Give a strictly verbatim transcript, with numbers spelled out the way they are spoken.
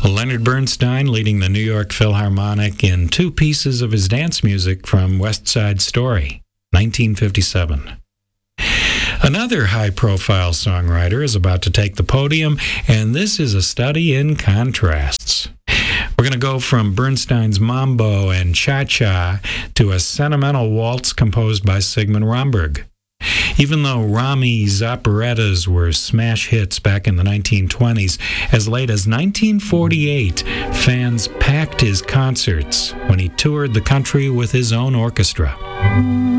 Leonard Bernstein leading the New York Philharmonic in two pieces of his dance music from West Side Story, nineteen fifty-seven. Another high-profile songwriter is about to take the podium, and this is a study in contrasts. We're going to go from Bernstein's Mambo and Cha-Cha to a sentimental waltz composed by Sigmund Romberg. Even though Rami's operettas were smash hits back in the nineteen twenties, as late as nineteen forty-eight, fans packed his concerts when he toured the country with his own orchestra.